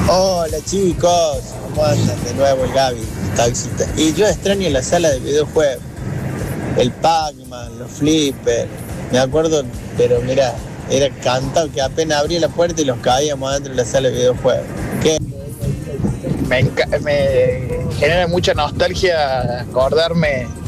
Hola chicos, ¿cómo andan? De nuevo el Gaby, el taxista. Y yo extraño la sala de videojuegos, el Pac-Man, los flippers. Me acuerdo, pero mira, era cantado que apenas abría la puerta y los caíamos adentro de la sala de videojuegos. ¿Qué? Me genera mucha nostalgia acordarme